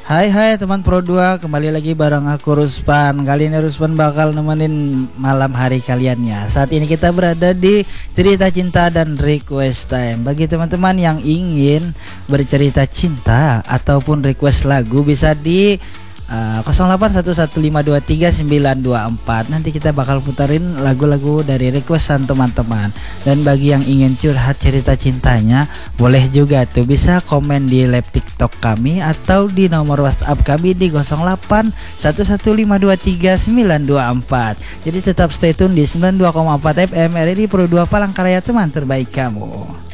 Hai teman Pro 2, kembali lagi bareng aku Ruspan. Kali ini Ruspan bakal nemenin malam hari kalian ya. Saat ini kita berada di cerita cinta dan request time. Bagi teman-teman yang ingin bercerita cinta ataupun request lagu bisa di 0811523924. Nanti kita bakal putarin lagu-lagu dari requestan teman-teman. Dan bagi yang ingin curhat cerita cintanya, boleh juga tuh bisa komen di live TikTok kami atau di nomor WhatsApp kami di 0811523924. Jadi tetap stay tune di 92,4 FM RRI Pro 2 Palangkaraya, teman terbaik kamu.